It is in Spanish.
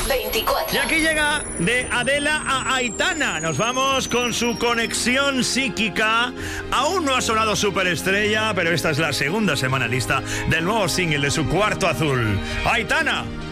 24. Y aquí llega de Adela a Aitana. Nos vamos con su conexión psíquica. Aún no ha sonado superestrella, pero esta es la segunda semana lista del nuevo single de su Cuarto Azul. Aitana.